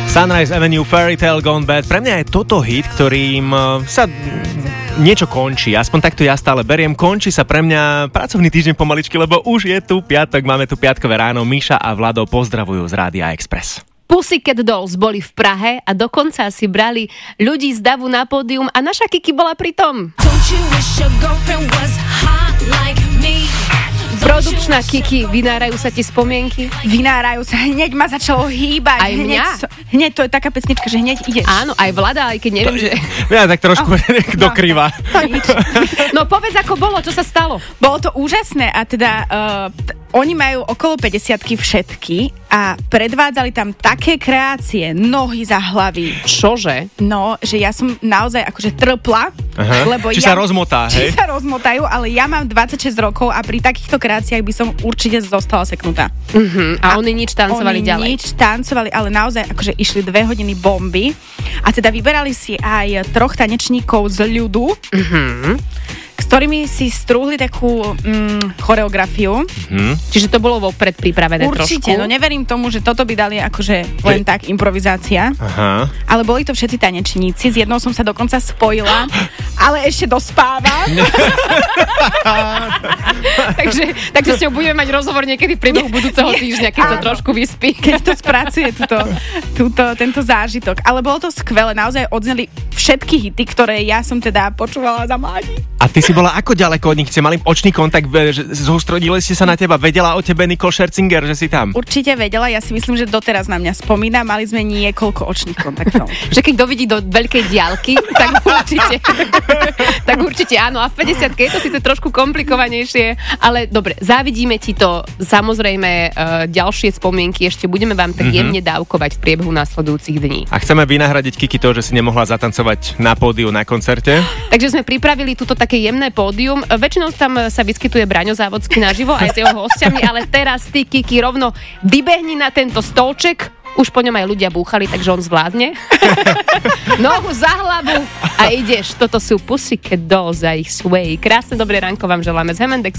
Sunrise Avenue, Fairy Tale Gone Bad. Pre mňa je toto hit, ktorým sa niečo končí. Aspoň takto ja stále beriem. Končí sa pre mňa pracovný týždeň pomaličky, lebo už je tu piatok, máme tu piatkové ráno. Miša a Vlado pozdravujú z Rádia Express. Pussycat Dolls boli v Prahe a dokonca si brali ľudí z davu na pódium a naša Kiki bola pri tom. Produkčná Kiki, vynárajú sa ti spomienky? Vynárajú sa, hneď ma začalo hýbať. Aj mňa? Hneď to je taká pesnička, že hneď ideš. Áno, aj Vlada, aj keď neviem, že... Ja tak trošku dokrýva. To nič. No povedz, ako bolo, čo sa stalo? Bolo to úžasné a teda oni majú okolo 50-ky všetky a predvádzali tam také kreácie, nohy za hlavy. Čože? No, že ja som naozaj akože trpla, lebo Či sa rozmotá, hej? Či sa rozmotajú, ale ja mám 26 rokov a pri takýchto kreáciách by som určite zostala seknutá. A oni nič tancovali ďalej? Oni nič tancovali, ale naozaj akože išli 2 hodiny bomby a teda vyberali si aj 3 tanečníkov z ľudu, s ktorými si strúhli takú choreografiu. Čiže to bolo vopred pripravené Určite, trošku? no neverím tomu, že toto by dali akože len tak improvizácia. Aha. Ale boli to všetci tanečníci, s jednou som sa dokonca spojila, ale ešte dospáva. takže s ňou budeme mať rozhovor niekedy v priebehu budúceho týždňa, keď sa trošku vyspí. Keď to spracuje tento zážitok. Ale bolo to skvelé, naozaj odzneli všetky hity, ktoré ja som teda počúvala za mladí. A ty si bola ako ďaleko od nich? Ste mali očný kontakt, že zústrodili ste sa na teba? Vedela o tebe Nicole Scherzinger, že si tam? Určite vedela, ja si myslím, že doteraz na mňa spomína. Mali sme niekoľko očných kontaktov. Že keď dovidí do veľkej diaľky, tak určite áno. A v 50-ke je to síce trošku komplikovanejšie, ale dobre, závidíme ti to. Samozrejme, ďalšie spomienky ešte budeme vám tak jemne dávkovať v priebehu nasledujúcich dní. A chceme vynahradiť Kiki to, že si nemohla zatancovať na pódiu na koncerte. Takže sme pripravili túto také jemné pódium. Väčšinou tam sa vyskytuje Braňo Závodský naživo aj s jeho hostiami, ale teraz ty, Kiki, rovno vybehni na tento stolček. Už po ňom aj ľudia búchali, takže on zvládne. Nohu za hlavu a ideš. Toto sú Pussycat Dolls a ich Sway. Krásne dobré ránko vám želáme z Hemendex.